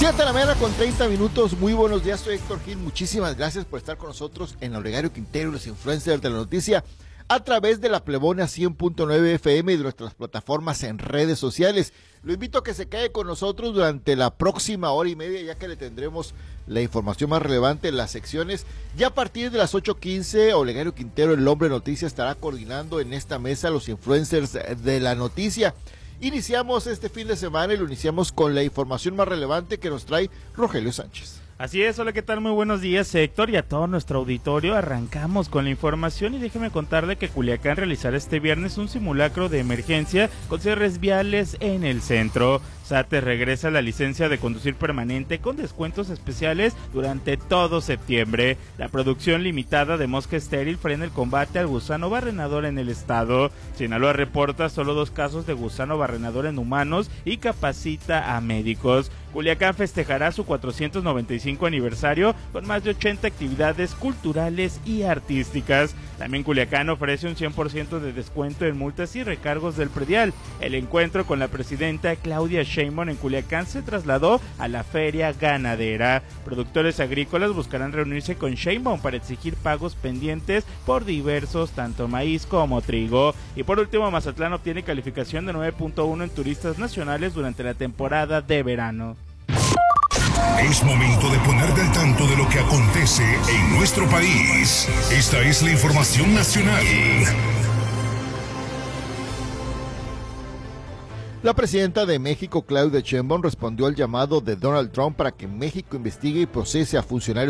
7 de la mañana con 30 minutos. Muy buenos días, soy Héctor Gil. Muchísimas gracias por estar con nosotros en Olegario Quintero y los influencers de la noticia a través de la Plebona 100.9 FM y de nuestras plataformas en redes sociales. Lo invito a que se quede con nosotros durante la próxima hora y media, ya que le tendremos la información más relevante en las secciones. Ya a partir de las 8:15, Olegario Quintero, el hombre noticia, estará coordinando en esta mesa los influencers de la noticia. Iniciamos este fin de semana y lo iniciamos con la información más relevante que nos trae Rogelio Sánchez. Así es, hola, ¿qué tal? Muy buenos días, Héctor, y a todo nuestro auditorio. Arrancamos con la información y déjeme contarle que Culiacán realizará este viernes un simulacro de emergencia con cierres viales en el centro. SATES regresa la licencia de conducir permanente con descuentos especiales durante todo septiembre. La producción limitada de mosca estéril frena el combate al gusano barrenador en el estado. Sinaloa reporta solo 2 casos de gusano barrenador en humanos y capacita a médicos. Culiacán festejará su 495 aniversario con más de 80 actividades culturales y artísticas. También Culiacán ofrece un 100% de descuento en multas y recargos del predial. El encuentro con la presidenta Claudia Sheinbaum en Culiacán se trasladó a la feria ganadera. Productores agrícolas buscarán reunirse con Sheinbaum para exigir pagos pendientes por diversos, tanto maíz como trigo. Y por último, Mazatlán obtiene calificación de 9.1 en turistas nacionales durante la temporada de verano. Es momento de ponerte al tanto de lo que acontece en nuestro país. Esta es la información nacional. La presidenta de México, Claudia Sheinbaum, respondió al llamado de Donald Trump para que México investigue y procese a funcionarios